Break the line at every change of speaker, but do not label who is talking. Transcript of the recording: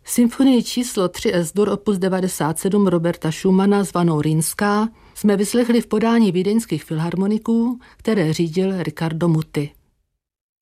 Symfonii číslo 3 S-dur opus 97 Roberta Schumana zvanou Rýnská jsme vyslechli v podání vídeňských filharmoniků, které řídil Riccardo Muti.